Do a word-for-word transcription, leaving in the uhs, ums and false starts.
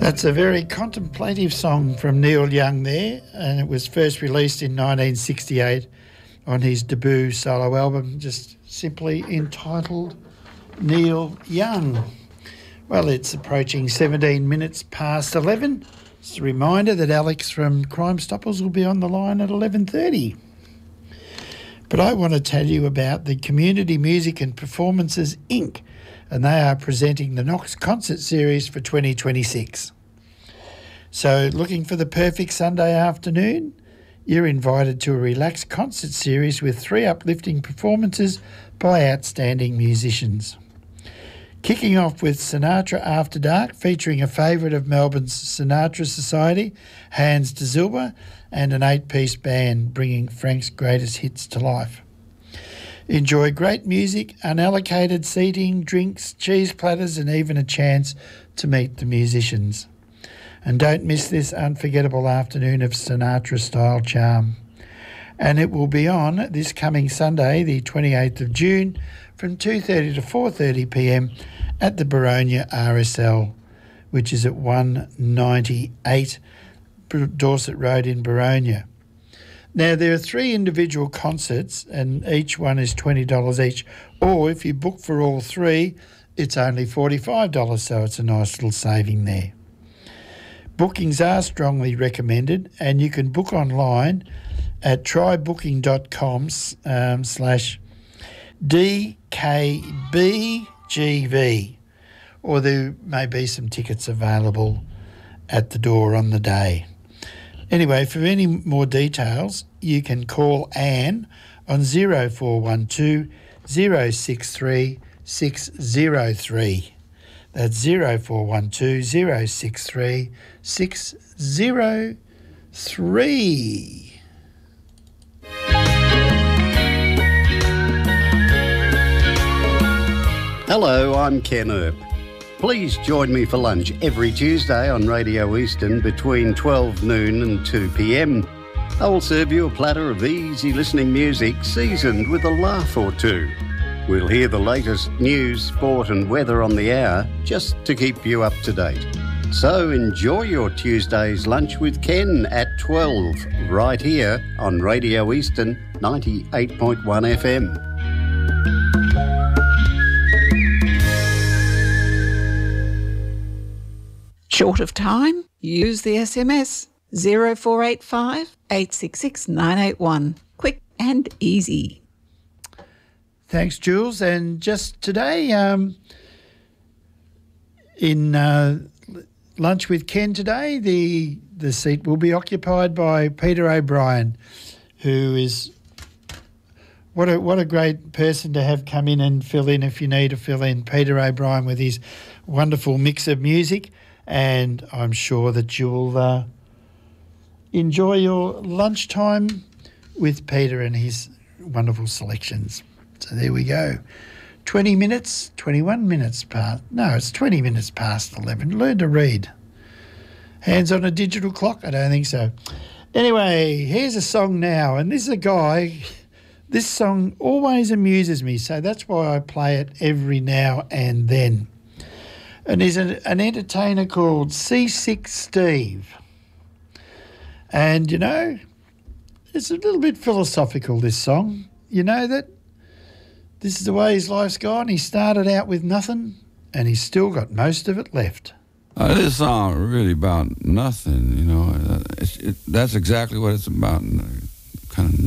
That's a very contemplative song from Neil Young there, and it was first released in nineteen sixty-eight on his debut solo album, just simply entitled Neil Young. Well, it's approaching seventeen minutes past eleven. Just a reminder that Alex from Crime Stoppers will be on the line at eleven thirty. But I want to tell you about the Community Music and Performances Incorporated, and they are presenting the Knox Concert Series for twenty twenty-six. So looking for the perfect Sunday afternoon? You're invited to a relaxed concert series with three uplifting performances by outstanding musicians. Kicking off with Sinatra After Dark, featuring a favourite of Melbourne's Sinatra Society, Hans de Zilber, and an eight-piece band bringing Frank's greatest hits to life. Enjoy great music, unallocated seating, drinks, cheese platters, and even a chance to meet the musicians. And don't miss this unforgettable afternoon of Sinatra-style charm. And it will be on this coming Sunday, the twenty-eighth of June, from two thirty to four thirty p m at the Baronia R S L, which is at one ninety-eight Dorset Road in Baronia. Now, there are three individual concerts, and each one is twenty dollars each. Or if you book for all three, it's only forty-five dollars, so it's a nice little saving there. Bookings are strongly recommended, and you can book online at trybooking.com um, slash DKBGV, or there may be some tickets available at the door on the day. Anyway, for any more details, you can call Anne on zero four one two, zero six three, six zero three. That's zero four one two, zero six three, six zero three. Hello, I'm Ken Earp. Please join me for lunch every Tuesday on Radio Eastern between twelve noon and two p m. I will serve you a platter of easy listening music seasoned with a laugh or two. We'll hear the latest news, sport and weather on the hour just to keep you up to date. So enjoy your Tuesday's lunch with Ken at twelve, right here on Radio Eastern ninety-eight point one F M. Short of time? Use the S M S zero four eight five, eight six six, nine eight one. Quick and easy. Thanks, Jules. And just today, um, in uh, Lunch with Ken today, the the seat will be occupied by Peter O'Brien, who is what a what a great person to have come in and fill in if you need to fill in. Peter O'Brien with his wonderful mix of music. And I'm sure that you'll uh, enjoy your lunchtime with Peter and his wonderful selections. So there we go. twenty minutes, twenty-one minutes past. No, it's twenty minutes past eleven. Learn to read. Hands on a digital clock? I don't think so. Anyway, here's a song now. And this is a guy, this song always amuses me. So that's why I play it every now and then. And there's an, an entertainer called Seasick Steve. And, you know, it's a little bit philosophical, this song. You know that this is the way his life's gone. He started out with nothing and he's still got most of it left. Uh, this song really about nothing, you know. It's, it, that's exactly what it's about, kind of